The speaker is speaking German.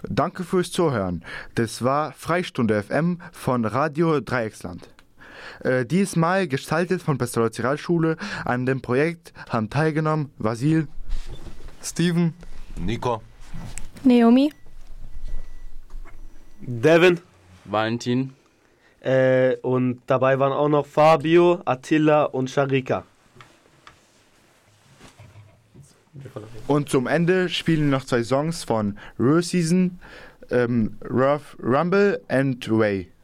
Danke fürs Zuhören. Das war Freistunde FM von Radio Dreiecksland. Diesmal gestaltet von Pastoralschule. An dem Projekt haben teilgenommen Vasil, Steven, Nico, Naomi, Devin, Valentin. und dabei waren auch noch Fabio, Attila und Sharika. und zum Ende spielen noch 2 Songs von Ruhr Season, Rough Rumble and Way.